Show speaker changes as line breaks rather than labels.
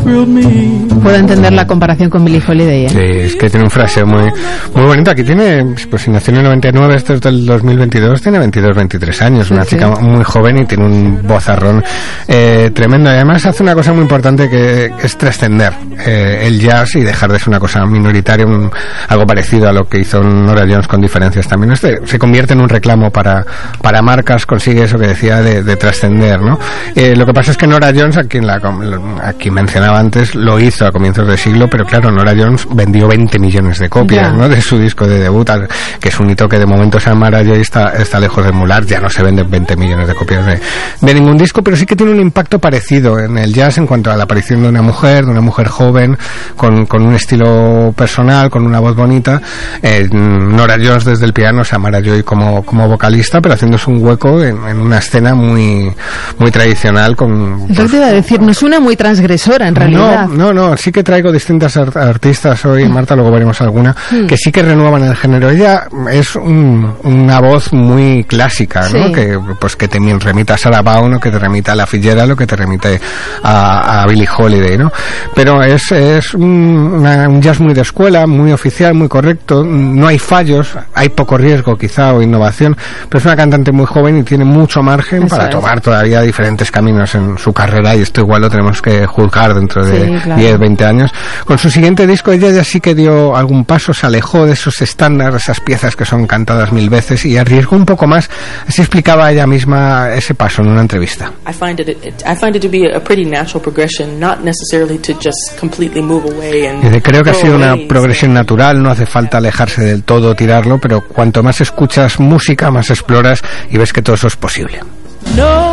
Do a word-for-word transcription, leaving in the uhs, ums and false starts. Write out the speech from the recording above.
Puedo entender la comparación con Billie Holiday, ¿eh?
Sí, es que tiene un fraseo muy muy bonito. Aquí tiene, pues si nació en el noventa y nueve, esto es del dos mil veintidós, tiene veintidós, veintitrés años, una sí, chica sí. muy joven y tiene un vozarrón eh, tremendo. Y además hace una cosa muy importante que es trascender eh, el jazz y dejar de ser una cosa minoritaria, un, algo parecido a lo que hizo Norah Jones, con diferencias también. Este se convierte en un reclamo para, para marcas, consigue eso que decía de, de trascender, ¿no? Eh, lo que pasa es que Norah Jones, a quien, la, a quien mencionaba antes, lo hizo a comienzos del siglo, pero claro, Norah Jones vendió veinte millones de copias, yeah. ¿no? De su disco de debut, que es un hito que de momento Sam Mariah está, está lejos de emular. Ya no se venden veinte millones de copias de, de ningún disco, pero sí que tiene un impacto parecido en el jazz en cuanto a la aparición de una mujer, de una mujer joven, con, con un estilo personal, con una voz bonita. Eh, Norah Jones desde el piano, Sam Mariah como, como vocalista, pero haciéndose un hueco en, en una escena muy, muy tradicional. Con,
Eso te iba a decir, no suena muy transgresora en realidad.
No, no, no, sí que traigo distintas art- artistas hoy, Marta, luego veremos alguna, mm. que sí que renuevan el género. Ella es un, una voz muy clásica, ¿no? Sí. Que pues que te remita a Sarah Vaughan, o que te remita a La Fitzgerald, o que te remite a, a Billie Holiday, ¿no? Pero es, es un, una, un jazz muy de escuela, muy oficial, muy correcto, no hay fallos, hay poco riesgo quizá o innovación, pero es una cantante muy joven y tiene mucho margen Eso para es. tomar todavía diferentes caminos en su carrera, y esto igual lo tenemos que juzgar dentro de sí, claro. diez, veinte años. Con su siguiente disco ella ya sí que dio algún paso, se alejó de esos estándares, esas piezas que son cantadas mil veces, y arriesgó un poco más. Así explicaba ella misma ese paso en una entrevista.
I find it, it I find it to be a pretty natural progression, not necessarily to just completely move away and
Dice, creo que ha sido una progresión natural, no hace falta alejarse del todo, tirarlo, pero cuanto más escuchas música, más exploras y ves que todo eso es posible. No.